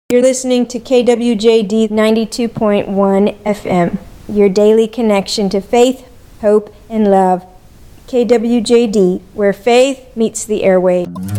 You're listening to KWJD 92.1 FM, your daily connection to faith, hope, and love. KWJD, where faith meets the airway.